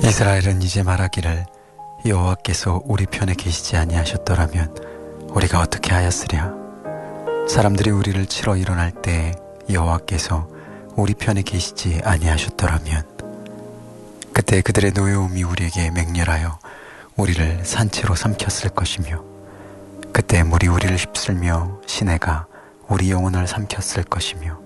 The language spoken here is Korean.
이스라엘은 이제 말하기를 여호와께서 우리 편에 계시지 아니하셨더라면 우리가 어떻게 하였으랴. 사람들이 우리를 치러 일어날 때 여호와께서 우리 편에 계시지 아니하셨더라면 그때 그들의 노여움이 우리에게 맹렬하여 우리를 산채로 삼켰을 것이며 그때 물이 우리를 휩쓸며 시내가 우리 영혼을 삼켰을 것이며